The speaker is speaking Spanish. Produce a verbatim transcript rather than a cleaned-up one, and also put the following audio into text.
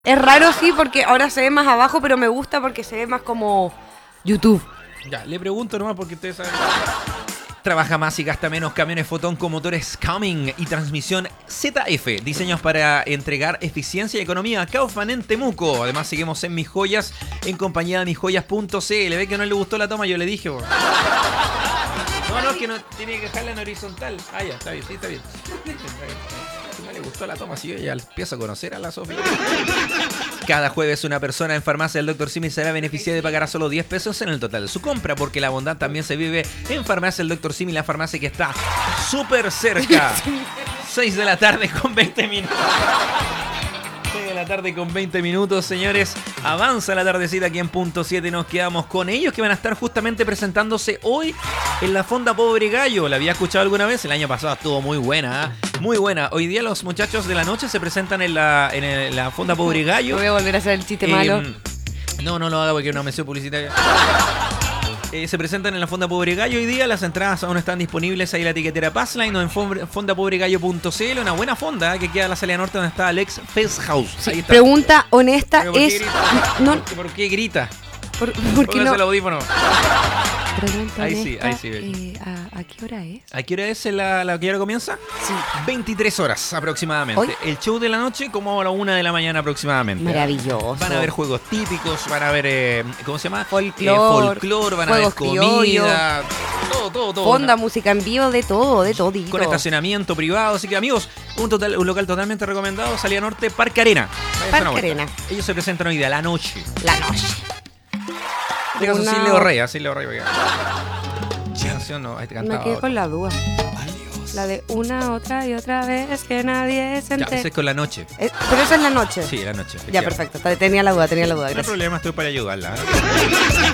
Es raro, sí, porque ahora se ve más abajo, pero me gusta porque se ve más como YouTube. Ya, le pregunto nomás porque ustedes saben. Trabaja más y gasta menos. Camiones Fotón con motores Cumming y transmisión Z F. Diseños para entregar eficiencia y economía. Kaufman en Temuco. Además, seguimos en Mis Joyas en compañía de mis joyas punto c l. Ve que no le gustó la toma, yo le dije. Bo. No, no, que no tiene que dejarla en horizontal. Ah, ya, está bien, sí, está bien. Si no le gustó la toma, si yo ya empiezo a conocer a la Sofía. Cada jueves una persona en Farmacia del doctor Simi será beneficiada de pagar a solo diez pesos en el total de su compra, porque la bondad también se vive en Farmacia del doctor Simi, la farmacia que está súper cerca. seis de la tarde con veinte minutos. seis de la tarde con veinte minutos, señores. Avanza la tardecita aquí en Punto siete. Nos quedamos con ellos que van a estar justamente presentándose hoy en la Fonda Pobre Gallo. ¿La había escuchado alguna vez? El año pasado estuvo muy buena, ¿eh? Muy buena. Hoy día los muchachos de la noche se presentan en la, en el, la Fonda Pobre Gallo. Voy a volver a hacer el chiste eh, malo. No, no lo haga porque no me sé publicitaria. Eh, se presentan en la Fonda Pobre Gallo hoy día. Las entradas aún están disponibles ahí en la etiquetera Passline o en fonda pobre gallo punto c l. Una buena fonda, ¿eh? Que queda en la salida norte donde está Alex Fest House. Sí, pregunta honesta ¿Por es... qué No, ¿Por, ¿Por qué grita? por, porque Póngase no... el audífono. Pregunta Ahí sí, honesta, ahí sí, eh, ¿a, ¿a qué hora es? ¿A qué hora es la, la que ahora comienza? Sí. veintitrés horas aproximadamente. ¿Hoy? El show de la noche como a la una de la mañana aproximadamente. Maravilloso. Van a haber juegos típicos, van a haber, eh, ¿cómo se llama? Folclor, Eh, folclor, van a haber juegos comida, todo, todo, todo. Fonda, ¿no? música en vivo, de todo, de todo. Con estacionamiento privado. Así que, amigos, un, total, un local totalmente recomendado. Salida Norte, Parque Arena. Parque Arena. Ellos se presentan hoy día, la noche. La noche. En este caso, Una- sí, Leo Rey, así Leo Rey. Porque... canción no, ahí te Me cantaba quedé otra. con la duda. La de una, otra y otra vez que nadie se Ya, entere. ese es con la noche. Eh, Pero esa es la noche. Sí, la noche. Ya, perfecto. Tenía la duda, tenía la duda. No hay Gracias. problema, estoy para ayudarla. ¿eh?